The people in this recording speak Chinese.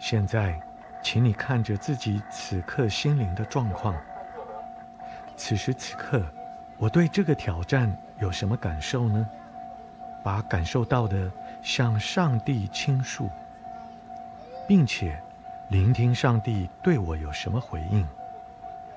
现在，请你看着自己此刻心灵的状况。此时此刻，我对这个挑战有什么感受呢？把感受到的向上帝倾诉，并且聆听上帝对我有什么回应。